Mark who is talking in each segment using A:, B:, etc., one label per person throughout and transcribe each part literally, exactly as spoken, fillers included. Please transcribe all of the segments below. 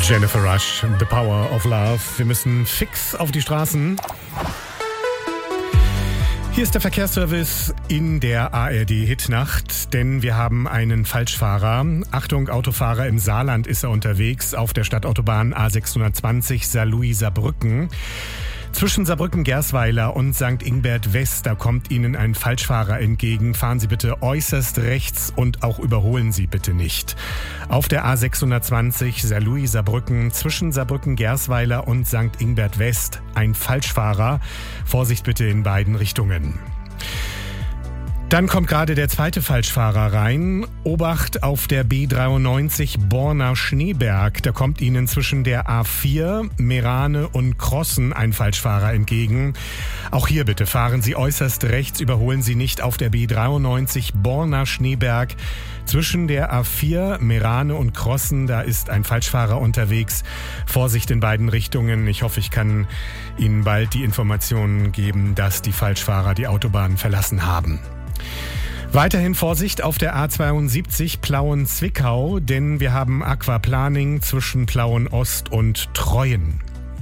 A: Jennifer Rush, The Power of Love. Wir müssen fix auf die Straßen. Hier ist der Verkehrsservice in der A R D-Hitnacht, denn wir haben einen Falschfahrer. Achtung, Autofahrer, im Saarland ist er unterwegs auf der Stadtautobahn A sechshundertzwanzig Saarlouis-Saarbrücken. Zwischen Saarbrücken-Gersweiler und Sankt Ingbert West, da kommt Ihnen ein Falschfahrer entgegen. Fahren Sie bitte äußerst rechts und auch überholen Sie bitte nicht. Auf der A sechshundertzwanzig Saarlouis-Saarbrücken zwischen Saarbrücken-Gersweiler und Sankt Ingbert West ein Falschfahrer. Vorsicht bitte in beiden Richtungen. Dann kommt gerade der zweite Falschfahrer rein. Obacht auf der B dreiundneunzig Borna-Schneeberg. Da kommt Ihnen zwischen der A vier, Merane und Crossen ein Falschfahrer entgegen. Auch hier bitte fahren Sie äußerst rechts, überholen Sie nicht auf der B dreiundneunzig Borna-Schneeberg. Zwischen der A vier, Merane und Crossen, da ist ein Falschfahrer unterwegs. Vorsicht in beiden Richtungen. Ich hoffe, ich kann Ihnen bald die Informationen geben, dass die Falschfahrer die Autobahn verlassen haben. Weiterhin Vorsicht auf der A zweiundsiebzig Plauen-Zwickau, denn wir haben Aquaplaning zwischen Plauen-Ost und Treuen.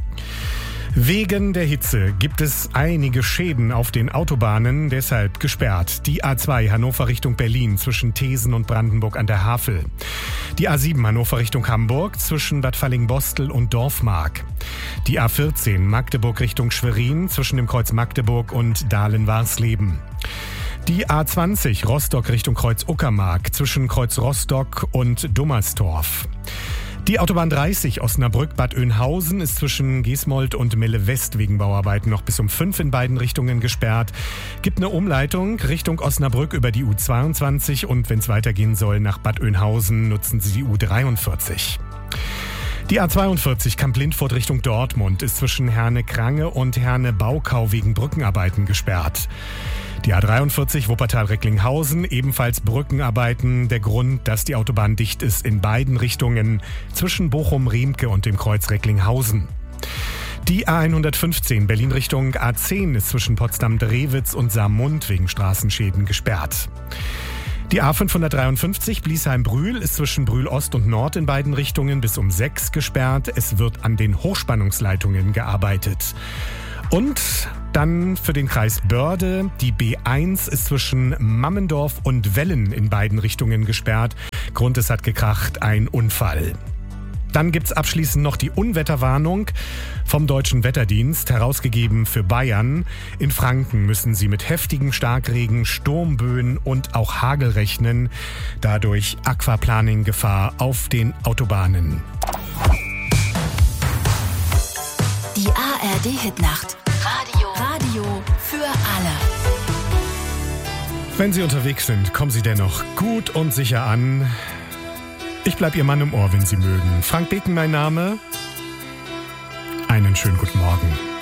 A: Wegen der Hitze gibt es einige Schäden auf den Autobahnen, deshalb gesperrt. Die A zwei Hannover Richtung Berlin zwischen Thesen und Brandenburg an der Havel. Die A sieben Hannover Richtung Hamburg zwischen Bad Fallingbostel und Dorfmark. Die A vierzehn Magdeburg Richtung Schwerin zwischen dem Kreuz Magdeburg und Dahlen-Warsleben. Die A zwanzig Rostock Richtung Kreuz Uckermark zwischen Kreuz Rostock und Dummerstorf. Die Autobahn dreißig Osnabrück-Bad Oeynhausen ist zwischen Gesmold und Melle West wegen Bauarbeiten noch bis um fünf in beiden Richtungen gesperrt. Gibt eine Umleitung Richtung Osnabrück über die U zweiundzwanzig und wenn es weitergehen soll nach Bad Oeynhausen, nutzen Sie die U dreiundvierzig. Die A zweiundvierzig Kamp-Lindfort Richtung Dortmund ist zwischen Herne-Krange und Herne-Baukau wegen Brückenarbeiten gesperrt. Die A dreiundvierzig Wuppertal-Recklinghausen, ebenfalls Brückenarbeiten. Der Grund, dass die Autobahn dicht ist in beiden Richtungen zwischen Bochum-Riemke und dem Kreuz Recklinghausen. Die A hundertfünfzehn Berlin Richtung A zehn ist zwischen Potsdam-Drewitz und Saarmund wegen Straßenschäden gesperrt. Die A fünfhundertdreiundfünfzig Bliesheim-Brühl ist zwischen Brühl-Ost und Nord in beiden Richtungen bis um sechs gesperrt. Es wird an den Hochspannungsleitungen gearbeitet. Und dann für den Kreis Börde, die B eins ist zwischen Mammendorf und Wellen in beiden Richtungen gesperrt. Grund, es hat gekracht, ein Unfall. Dann gibt's abschließend noch die Unwetterwarnung vom Deutschen Wetterdienst, herausgegeben für Bayern. In Franken müssen Sie mit heftigem Starkregen, Sturmböen und auch Hagel rechnen. Dadurch Aquaplaning-Gefahr auf den Autobahnen.
B: Die A R D-Hitnacht. Radio. Radio für alle.
A: Wenn Sie unterwegs sind, kommen Sie dennoch gut und sicher an. Ich bleib Ihr Mann im Ohr, wenn Sie mögen. Frank Beken mein Name. Einen schönen guten Morgen.